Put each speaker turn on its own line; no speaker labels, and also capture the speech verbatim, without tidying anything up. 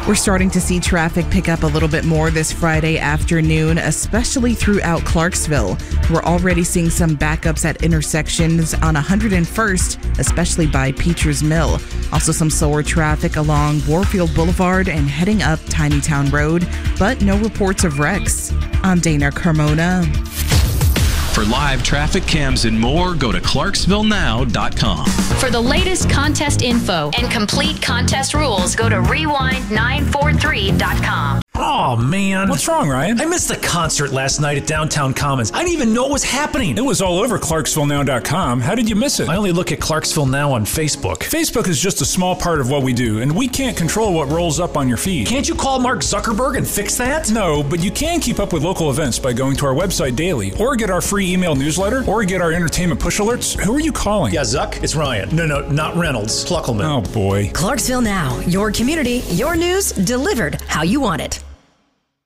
We're starting to see traffic pick up a little bit more this Friday afternoon, especially throughout Clarksville. We're already seeing some backups at intersections on one hundred first, especially by Peachers Mill. Also some slower traffic along Warfield Boulevard and heading up Tinytown Road, but no reports of wrecks. I'm Dana Carmona.
For live traffic cams and more, go to Clarksville Now dot com.
For the latest contest info and complete contest rules, go to Rewind nine four three dot com.
Oh, man.
What's wrong, Ryan?
I missed the concert last night at Downtown Commons. I didn't even know what was happening.
It was all over Clarksville Now dot com. How did you miss it?
I only look at Clarksville Now on Facebook.
Facebook is just a small part of what we do, and we can't control what rolls up on your feed.
Can't you call Mark Zuckerberg and fix that?
No, but you can keep up with local events by going to our website daily, or get our free email newsletter, or get our entertainment push alerts. Who are you calling?
Yeah, Zuck, it's Ryan. No, no, not Reynolds. Pluckelman.
Oh, boy.
Clarksville Now, your community, your news, delivered how you want it.